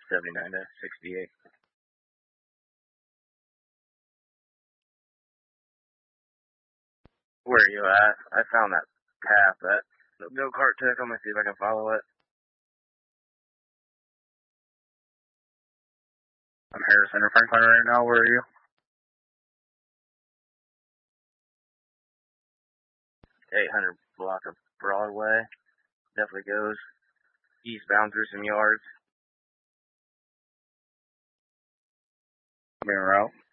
79 to 68. Where are you at? I found that path that the go-kart took. I'm going to see if I can follow it. I'm Harrison or Franklin right now. Where are you? 800 block of Broadway. Definitely goes eastbound through some yards. Being route.